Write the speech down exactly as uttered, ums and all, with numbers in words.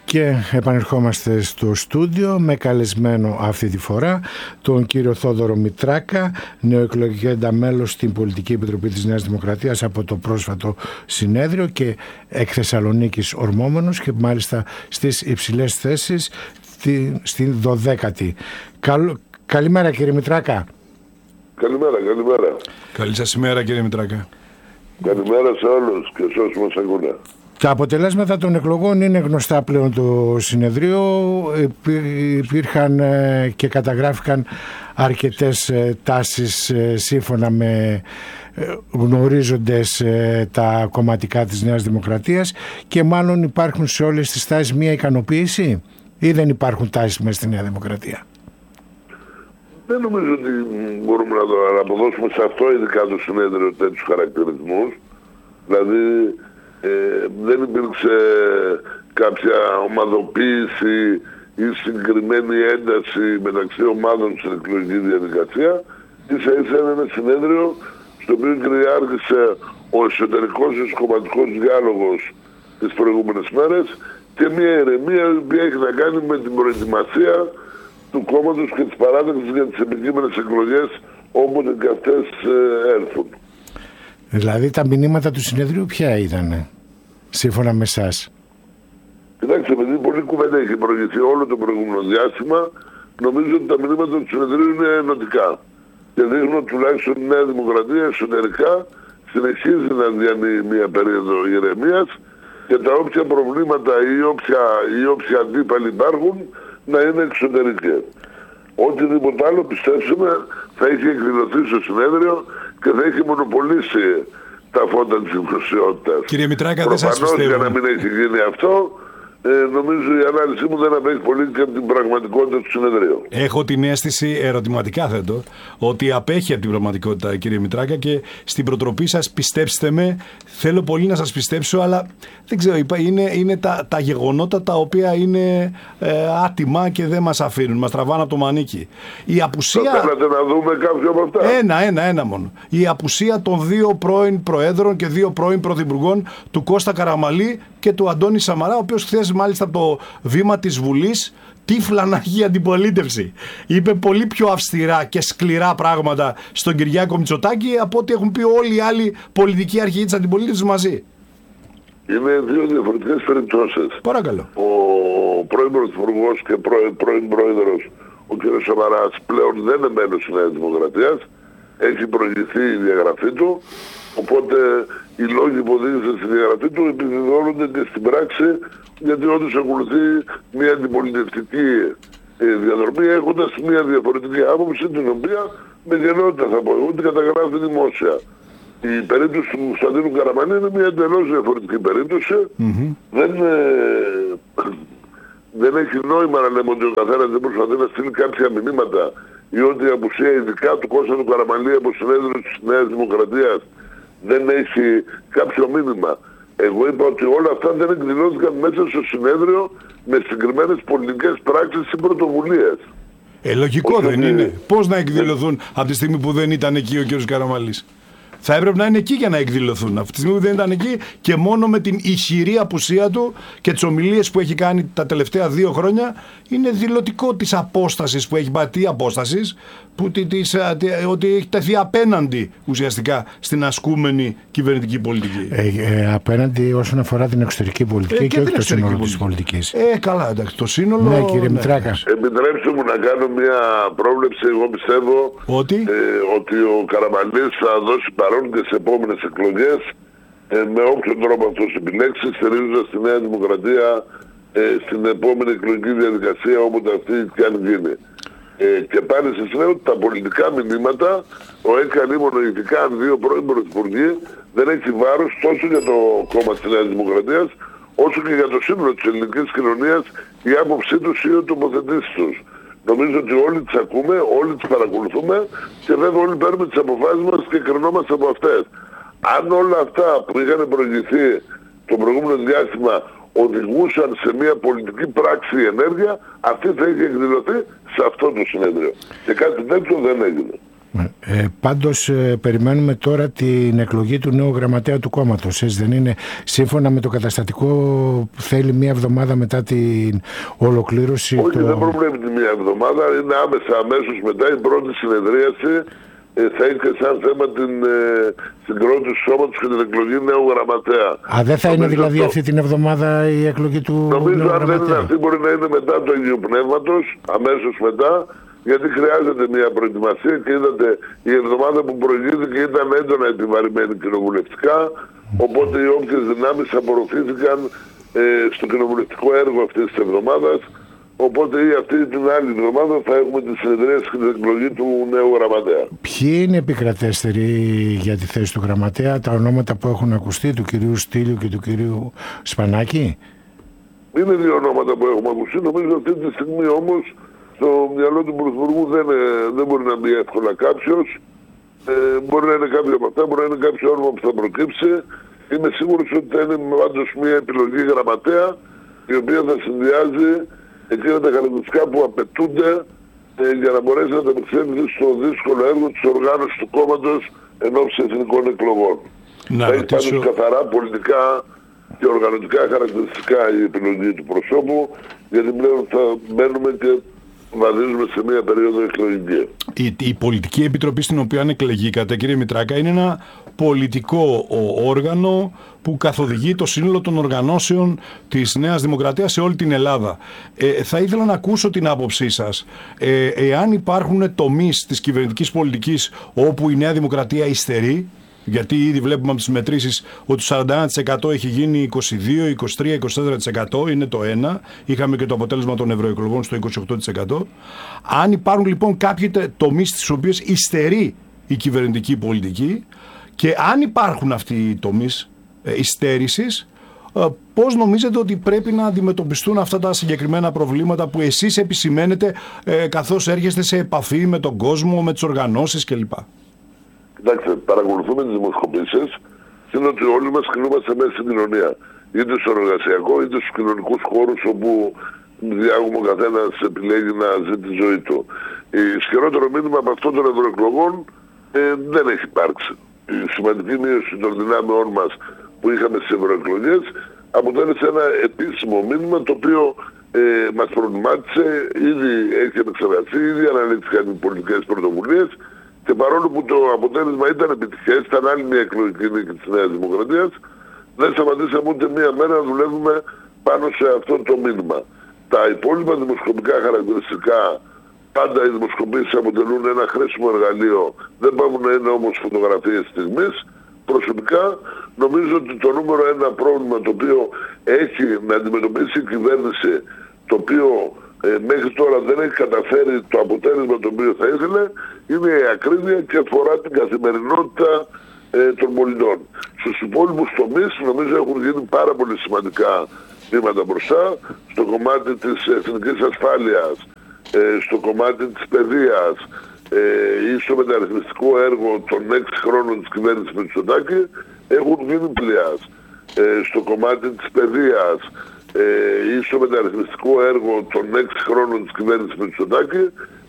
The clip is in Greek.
Και επανερχόμαστε στο στούντιο με καλεσμένο αυτή τη φορά τον κύριο Θόδωρο Μητράκα, νεοεκλογέντα μέλος στην Πολιτική Επιτροπή της Νέας Δημοκρατίας από το πρόσφατο συνέδριο και εκ Θεσσαλονίκης ορμόμενος και μάλιστα στις υψηλές θέσεις στην δωδέκατη. Καλ, καλημέρα κύριε Μητράκα. Καλημέρα, καλημέρα. Καλή σας ημέρα κύριε Μητράκα. Καλημέρα σε όλους και σε όσους μας ακούνε. Τα αποτελέσματα των εκλογών είναι γνωστά πλέον το συνεδρίο. Υπήρχαν και καταγράφηκαν αρκετές τάσεις σύμφωνα με γνωρίζοντες τα κομματικά της Νέας Δημοκρατίας και μάλλον υπάρχουν σε όλες τις τάσεις μία ικανοποίηση ή δεν υπάρχουν τάσεις μέσα στη Νέα Δημοκρατία? Δεν νομίζω ότι μπορούμε να το αποδώσουμε σε αυτό ειδικά το συνέδριο τέτοιους χαρακτηρισμούς. Δηλαδή Ε, δεν υπήρξε κάποια ομαδοποίηση ή συγκεκριμένη ένταση μεταξύ ομάδων στην εκλογική διαδικασία. Ίσα ίσα είναι ένα συνέδριο στο οποίο κυριάρχησε ο εσωτερικός κομματικός διάλογος τις προηγούμενες μέρες και μια ηρεμία η οποία έχει να κάνει με την προετοιμασία του κόμματος και της παράταξης για τις επικείμενες εκλογές όποτε και αυτές ε, έρθουν. Δηλαδή τα μηνύματα του συνεδρίου ποια ήτανε, σύμφωνα με εσάς? Κοιτάξτε, επειδή πολλή κουβέντα έχει προηγηθεί όλο το προηγούμενο διάστημα, νομίζω ότι τα μηνύματα του συνεδρίου είναι ενωτικά. Και δείχνουν τουλάχιστον η Νέα Δημοκρατία εσωτερικά συνεχίζει να διανύει μια περίοδο ηρεμίας και τα όποια προβλήματα ή όποια, ή όποια αντίπαλοι υπάρχουν να είναι εξωτερικές. Οτιδήποτε άλλο πιστέψουμε θα έχει εκδηλωθεί στο συνέδριο και θα έχει μονοπολίσει τα φώτα της δημοσιότητας. Κύριε Μητράκα, δεν σας πιστεύω. Για να μην έχει γίνει αυτό, ε, νομίζω η ανάλυση μου δεν απέχει πολύ και από την πραγματικότητα του συνεδρίου. Έχω την αίσθηση, ερωτηματικά θέτω, ότι απέχει από την πραγματικότητα, κύριε Μητράκα, και στην προτροπή σας, πιστέψτε με, θέλω πολύ να σας πιστέψω, αλλά δεν ξέρω, είναι, είναι τα, τα γεγονότα τα οποία είναι ε, άτιμα και δεν μας αφήνουν, μας τραβάνε από το μανίκι. Η απουσία... Θα θέλατε να δούμε κάποιο από αυτά? Ένα, ένα, ένα μόνο. Η απουσία των δύο πρώην προέδρων και δύο πρώην πρωθυπουργών, του Κώστα Καραμαλή και του Αντώνη Σαμαρά, ο οποίος χθες μάλιστα από το βήμα της Βουλής τύφλα να έχει αντιπολίτευση. Είπε πολύ πιο αυστηρά και σκληρά πράγματα στον Κυριάκο Μητσοτάκη από ό,τι έχουν πει όλοι οι άλλοι πολιτικοί αρχηγοί της αντιπολίτευσης μαζί. Είναι δύο διαφορετικές περιπτώσεις. Παρακαλώ. Ο πρώην πρωθυπουργός και πρώην, πρώην πρόεδρος, ο κ. Σαμαράς, πλέον δεν είναι μέλος της Νέας Δημοκρατίας. Έχει προηγηθεί η διαγραφή του. Οπότε οι λόγοι που οδήγησαν στη διαγραφή του επιδιδώνονται και στην πράξη, γιατί όντως ακολουθεί μια αντιπολιτευτική διαδρομή έχοντας μια διαφορετική άποψη, την οποία με γενναιότητα θα πω εγώ την καταγράφει δημόσια. Η περίπτωση του Κωνσταντίνου Καραμαλή είναι μια εντελώς διαφορετική περίπτωση. Mm-hmm. Δεν, ε, δεν έχει νόημα να λέμε ότι ο καθένας δεν προσπαθεί να στείλει κάποια μηνύματα ή ότι η απουσία ειδικά του Κώστα του Καραμαλή από συνέδριο της Νέας Δημοκρατίας δεν έχει κάποιο μήνυμα. Εγώ είπα ότι όλα αυτά δεν εκδηλώθηκαν μέσα στο συνέδριο με συγκεκριμένες πολιτικές πράξεις ή πρωτοβουλίες. Ε, λογικό Όσο δεν είναι. είναι. Πώς να εκδηλωθούν από τη στιγμή που δεν ήταν εκεί ο κ. Καραμαλής? Θα έπρεπε να είναι εκεί για να εκδηλωθούν. Αυτή τη στιγμή που δεν ήταν εκεί και μόνο με την ισχυρή απουσία του και τις ομιλίες που έχει κάνει τα τελευταία δύο χρόνια είναι δηλωτικό της απόστασης που έχει πάρει. Τι απόστασης? Που, της, ότι έχει τεθεί απέναντι ουσιαστικά στην ασκούμενη κυβερνητική πολιτική. Ε, ε, απέναντι όσον αφορά την εξωτερική πολιτική ε, και, και όχι το σύνολο της πολιτικής. Ε, καλά, εντάξει, το σύνολο... Ναι, κύριε Μητράκα. Επιτρέψτε μου να κάνω μια πρόβλεψη. Εγώ πιστεύω ότι, ε, ότι ο Καραμαλής θα δώσει παρόν και σε επόμενες εκλογές ε, με όποιον τρόπο αυτός επιλέξει, στηρίζοντας τη Νέα Δημοκρατία ε, στην επόμενη εκλογική διαδικασία όποτε αυτή και αν γίνει. Ε, και πάλι σας λέω ότι τα πολιτικά μηνύματα, ο έκανε μονοητικά αν δύο πρώην πρωθυπουργοί, δεν έχει βάρος τόσο για το κόμμα της Νέας Δημοκρατίας όσο και για το σύνολο της ελληνικής κοινωνίας η άποψή τους ή οι τοποθετήσεις τους. Νομίζω ότι όλοι τις ακούμε, όλοι τις παρακολουθούμε και βέβαια όλοι παίρνουμε τις αποφάσεις μας και κρινόμαστε από αυτές. Αν όλα αυτά που είχαν προηγηθεί το προηγούμενο διάστημα οδηγούσαν σε μια πολιτική πράξη ενέργεια, αυτή θα είχε εκδηλωθεί σε αυτό το συνέδριο. Και κάτι τέτοιο δεν έγινε. Ε, πάντως ε, περιμένουμε τώρα την εκλογή του νέου γραμματέα του κόμματος. Έτσι δεν είναι? Σύμφωνα με το καταστατικό θέλει μία εβδομάδα μετά την ολοκλήρωση. Όχι, το... δεν προβλέπει τη μία εβδομάδα, είναι άμεσα αμέσως μετά η πρώτη συνεδρίαση. Ε, θα έχει σαν θέμα την ε, συγκρότηση του σώματος και την εκλογή νέου γραμματέα. Α, δεν θα νομίζω είναι δηλαδή το... αυτή την εβδομάδα η εκλογή του νομίζω νέου αν γραμματέα? δεν είναι αυτή, μπορεί να είναι μετά το Αγίου Πνεύματος, αμέσως μετά, γιατί χρειάζεται μια προετοιμασία και είδατε η εβδομάδα που προηγήθηκε ήταν έντονα επιβαρημένη κοινοβουλευτικά, οπότε οι όποιες δυνάμεις απορροφήθηκαν ε, στο κοινοβουλευτικό έργο αυτής της εβδομάδας. Οπότε ή αυτή την άλλη εβδομάδα θα έχουμε τη συνεδρίαση και την εκλογή του νέου γραμματέα. Ποιοι είναι επικρατέστεροι για τη θέση του γραμματέα, τα ονόματα που έχουν ακουστεί, του κυρίου Στήλιου και του κυρίου Σπανάκη? Είναι δύο ονόματα που έχουμε ακουστεί. Νομίζω αυτή τη στιγμή όμως στο μυαλό του Πρωθυπουργού δεν, δεν μπορεί να μπει εύκολα κάποιος. Ε, μπορεί να είναι κάποιο από αυτά, μπορεί να είναι κάποιο όνομα που θα προκύψει. Είμαι σίγουρος ότι θα είναι πάντως μια επιλογή γραμματέα η οποία θα συνδυάζει εκείνα τα χαρακτηριστικά που απαιτούνται ε, για να μπορέσει να ανταπεξέλθει στο δύσκολο έργο της οργάνωσης του κόμματος ενόψει εθνικών εκλογών. Να θα ρωτήσω... έχει πάντως καθαρά πολιτικά και οργανωτικά χαρακτηριστικά η επιλογή του προσώπου, γιατί πλέον θα μπαίνουμε και βαδίζουμε σε μια περίοδο εκλογική. Η, η πολιτική επιτροπή στην οποία εκλεγήκατε, κύριε Μητράκα, είναι ένα πολιτικό όργανο που καθοδηγεί το σύνολο των οργανώσεων της Νέας Δημοκρατίας σε όλη την Ελλάδα. Ε, θα ήθελα να ακούσω την άποψή σας. Ε, εάν υπάρχουν τομείς της κυβερνητικής πολιτικής όπου η Νέα Δημοκρατία υστερεί, γιατί ήδη βλέπουμε από τις μετρήσεις ότι το σαράντα ένα τοις εκατό έχει γίνει είκοσι δύο, είκοσι τρία, είκοσι τέσσερα τοις εκατό, είναι το ένα. Είχαμε και το αποτέλεσμα των ευρωεκλογών στο είκοσι οκτώ τοις εκατό. Αν υπάρχουν λοιπόν κάποιοι τομείς στις οποίες υστερεί η κυβερνητική πολιτική και αν υπάρχουν αυτοί οι τομείς υστέρησης, πώς νομίζετε ότι πρέπει να αντιμετωπιστούν αυτά τα συγκεκριμένα προβλήματα που εσείς επισημαίνετε ε, καθώς έρχεστε σε επαφή με τον κόσμο, με τις οργανώσεις κλπ? Κοιτάξτε, παρακολουθούμε τις δημοσκοπήσεις και είναι ότι όλοι μας κινούμαστε μέσα στην κοινωνία. Είτε στο εργασιακό είτε στους κοινωνικούς χώρους όπου διάγουμε ο καθένας επιλέγει να ζει τη ζωή του. Η ισχυρότερο μήνυμα από αυτών των ευρωεκλογών ε, δεν έχει υπάρξει. Η σημαντική μείωση των δυνάμεών μας που είχαμε στις ευρωεκλογές αποτέλεσε ένα επίσημο μήνυμα το οποίο ε, μας προβλημάτισε, ήδη έχει επεξεργαστεί, ήδη αναλύθηκαν οι πολιτικές πρωτοβουλίες. Και παρόλο που το αποτέλεσμα ήταν επιτυχές, ήταν άλλη μια εκλογική νίκη της Νέας Δημοκρατίας, δεν σταματήσαμε ούτε μία μέρα να δουλεύουμε πάνω σε αυτό το μήνυμα. Τα υπόλοιπα δημοσκοπικά χαρακτηριστικά, πάντα οι δημοσκοπήσεις αποτελούν ένα χρήσιμο εργαλείο, δεν πάβουν να είναι όμως φωτογραφίες στιγμής. Προσωπικά νομίζω ότι το νούμερο ένα πρόβλημα το οποίο έχει να αντιμετωπίσει η κυβέρνηση, το οποίο Ε, μέχρι τώρα δεν έχει καταφέρει το αποτέλεσμα το οποίο θα ήθελε, είναι η ακρίβεια και αφορά την καθημερινότητα ε, των πολιτών. Στους υπόλοιπους τομείς νομίζω έχουν γίνει πάρα πολύ σημαντικά βήματα μπροστά, στο κομμάτι της εθνικής ασφάλειας, ε, στο κομμάτι της παιδείας ε, ή στο μεταρρυθμιστικό έργο των έξι χρόνων της κυβέρνησης Μητσοτάκη έχουν γίνει πλειάς. Ε, στο κομμάτι της παιδείας Ε, ή στο μεταρρυθμιστικό έργο των έξι χρόνων της κυβέρνησης Μητσοτάκη